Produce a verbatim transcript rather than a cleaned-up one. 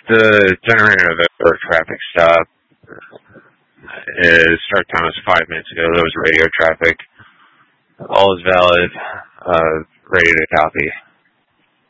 The generator of the traffic stop is start time was five minutes ago. There was radio traffic. All is valid. Uh, ready to copy.